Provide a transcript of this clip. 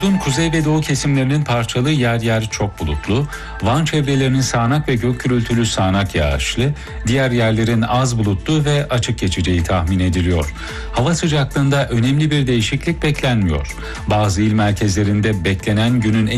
Kuzey ve doğu kesimlerinin parçalı yer yer çok bulutlu, Van çevrelerinin sağanak ve gök gürültülü sağanak yağışlı, diğer yerlerin az bulutlu ve açık geçeceği tahmin ediliyor. Hava sıcaklığında önemli bir değişiklik beklenmiyor. Bazı il merkezlerinde beklenen günün